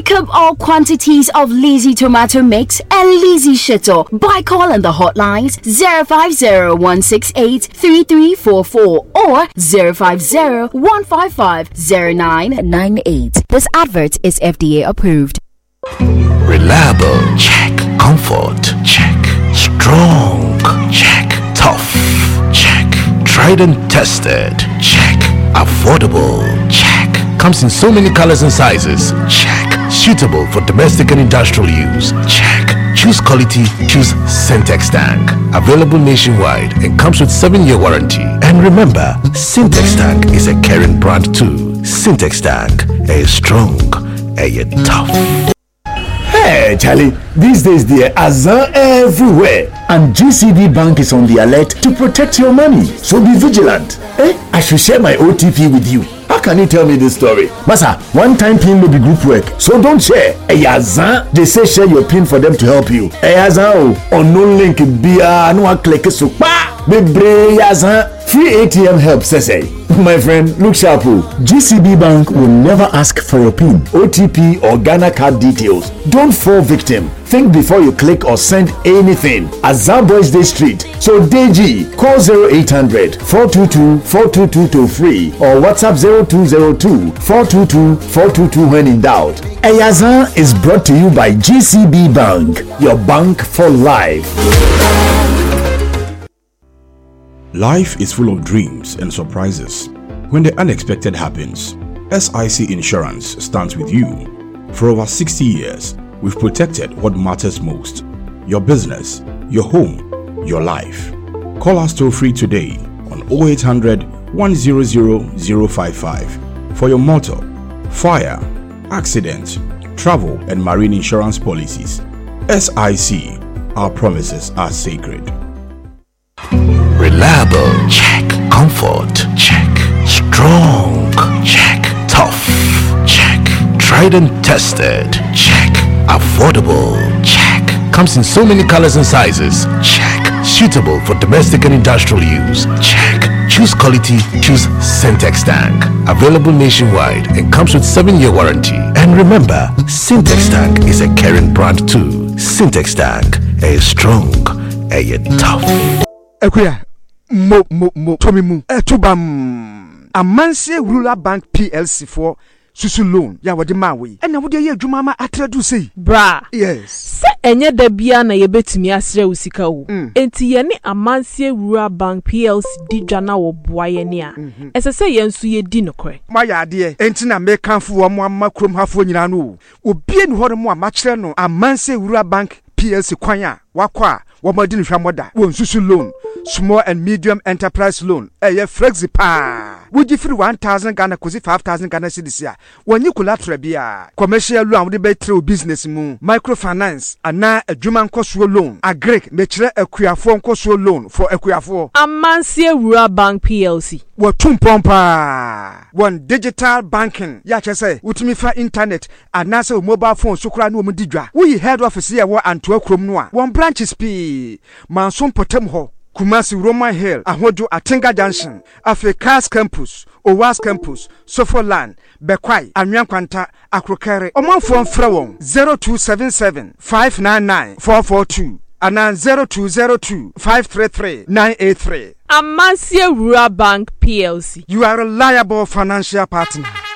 Pick up all quantities of Lizzie tomato mix and Lizzie shito by calling the hotlines 050-168-3344 or 050-155-0998. This advert is FDA approved. Reliable, check. Comfort, check. Strong, check. Tough, check. Tried and tested, check. Affordable, check. Comes in so many colors and sizes, check. Suitable for domestic and industrial use, check. Choose quality, choose Syntex Tank. Available nationwide and comes with 7-year warranty. And remember, Syntex Tank is a Karen brand too. Syntex Tank, a strong, a tough. Hey Charlie, these days there are Azan everywhere, and GCB Bank is on the alert to protect your money. So be vigilant. I should share my OTP with you. How can you tell me this story? Masa, one-time PIN may be group work, so don't share. Azan, they say share your PIN for them to help you. Azan, on no link be no click so Bebre Azan, free ATM help say. My friend, look sharp. GCB Bank will never ask for your PIN, OTP, or Ghana card details. Don't fall victim. Think before you click or send anything. Azan Boys Day Street. So DG, call 0800-422-422 free or WhatsApp 0202-422-422 when in doubt. Azan is brought to you by GCB Bank, your bank for life. Life is full of dreams and surprises. When the unexpected happens, SIC Insurance stands with you. For over 60 years, we've protected what matters most: your business, your home, your life. Call us toll free today on 0800 100 055 for your motor, fire, accident, travel, and marine insurance policies. SIC, our promises are sacred. Reliable, check. Comfort, check. Strong, check. Tough, check. Tried and tested, check. Affordable, check. Comes in so many colors and sizes, check. Suitable for domestic and industrial use, check. Choose quality, choose Syntex Tank. Available nationwide and comes with 7-year warranty. And remember, Syntex Tank is a Karen brand too. Syntex Tank, a strong, a tough. Ekuya, Tommy Etubam. Amanse Rural Bank PLC for Susu loan. Ya wadi mawe. Ena wadi ye jumama atredu say. Bra. Yes. Se enye debia na yebetumi asre usika wo. Enti ye ni Amanse Rural Bank PLC di dwana wo boa ye ni a. Ese se ye nso ye di nokore. Ma ya ade enti na me kanfo wo mo amma krom hafo nyina no. Obie ni hore mo amachre no Amanse Rural Bank PLC kwanya wakwa wamadi ni hwamoda wonsusu loan, small and medium enterprise loan, flexi pa. Would free 1,000 Ghana kozi 5,000 Ghana cedis ya. When you collateral bia commercial loan with be through business mu, microfinance, ana a Juman cosuo loan, a Greek metre equiafo cosuo loan for equiafo. Amanse Rural Bank PLC. What tumpompa. One digital banking. Ya chese utimi fa internet anase mobile phone sukra no mudidwa. We head office here wa anto akrom no a. One branches p. Manson potem ho. Kumasi Roman Hill, Ahojo Atinga Junction, Africa's Campus, Owas Campus, Sofoland, Bekwai, Anyankwanta, Akrokere, Omanfon Frewon, 0277 599 442, and 0202 533 983. Amanse Rural Bank PLC. You are a reliable financial partner.